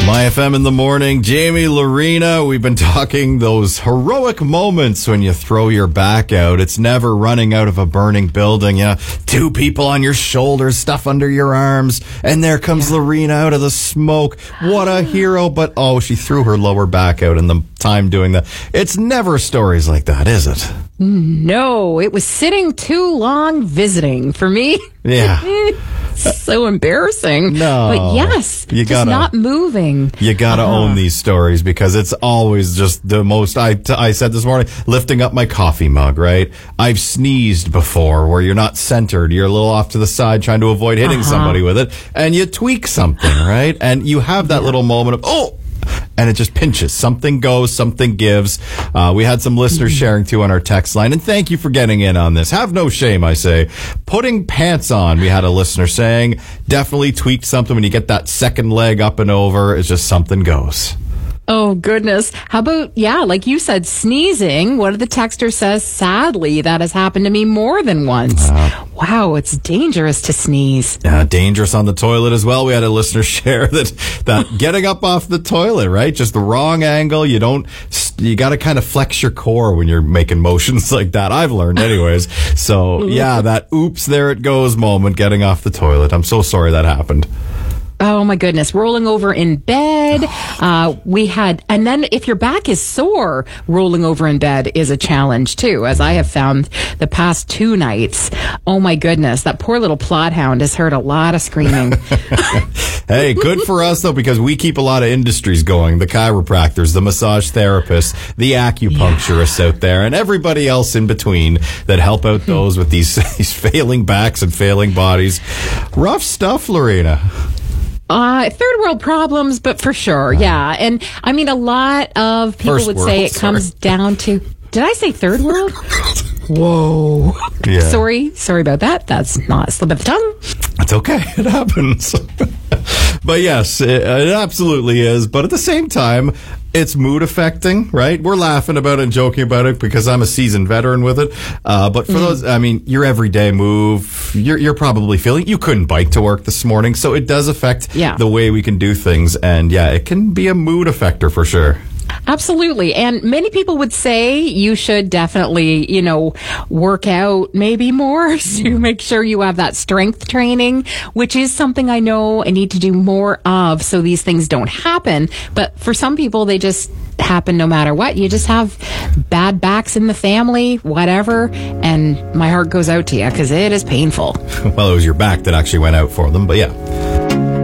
My FM in the morning, Jamie Lorena. We've been talking those heroic moments when you throw your back out. It's never running out of a burning building. Yeah, two people on your shoulders, stuff under your arms, and there comes Lorena out of the smoke. What a hero! But she threw her lower back out in the time doing that. It's never stories like that, is it? No, it was sitting too long visiting for me. Yeah. So embarrassing. No. But yes, just not moving. You gotta own these stories because it's always just the most, I said this morning, lifting up my coffee mug, right? I've sneezed before where you're not centered. You're a little off to the side trying to avoid hitting somebody with it. And you tweak something, right? And you have that little moment of, and it just pinches. Something goes, something gives. We had some listeners sharing too on our text line, and thank you for getting in on this. Have no shame, I say. Putting pants on, we had a listener saying, definitely tweaked something when you get that second leg up and over. It's just something goes. Oh, goodness. How about, like you said, sneezing? One of the texters says, sadly, that has happened to me more than once. Wow, it's dangerous to sneeze. Dangerous on the toilet as well. We had a listener share that getting up off the toilet, right? Just the wrong angle. You got to kind of flex your core when you're making motions like that. I've learned anyways. So, that oops, there it goes moment getting off the toilet. I'm so sorry that happened. Oh my goodness. Rolling over in bed. And then if your back is sore, rolling over in bed is a challenge too, as I have found the past 2 nights. Oh my goodness. That poor little plot hound has heard a lot of screaming. Hey, good for us though, because we keep a lot of industries going. The chiropractors, the massage therapists, the acupuncturists out there, and everybody else in between that help out those with these failing backs and failing bodies. Rough stuff, Lorena. Third world problems, but for sure, yeah. And I mean, a lot of people would say it comes down to. Did I say third world? Whoa. Yeah. Sorry about that. That's not a slip of the tongue. It's okay. It happens. But yes, it absolutely is. But at the same time, it's mood affecting, right? We're laughing about it and joking about it because I'm a seasoned veteran with it. But for those, I mean, your everyday move, you're probably feeling, you couldn't bike to work this morning. So it does affect the way we can do things. And it can be a mood affector for sure. Absolutely. And many people would say you should definitely, work out maybe more to make sure you have that strength training, which is something I know I need to do more of so these things don't happen. But for some people, they just happen no matter what. You just have bad backs in the family, whatever. And my heart goes out to you because it is painful. Well, it was your back that actually went out for them, but yeah.